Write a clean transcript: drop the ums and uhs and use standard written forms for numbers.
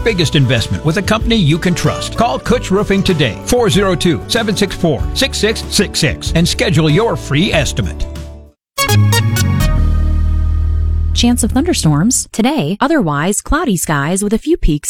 biggest investment with a company you can trust. Call Kutch Roofing today, 402-764-6666, and schedule your free estimate. Chance of thunderstorms today, otherwise cloudy skies with a few peaks